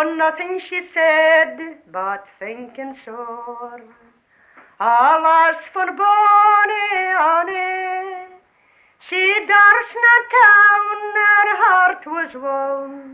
nothing she said but thinking sore. Alas for bonny Annie, she durst not town, her heart was won.